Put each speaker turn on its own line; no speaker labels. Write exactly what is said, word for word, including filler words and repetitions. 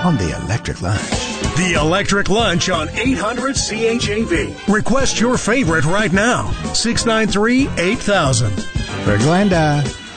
on the Electric Lunch.
The Electric Lunch on eight hundred C H A V. Request your favorite right now. six nine three, eight thousand.
For Glenda.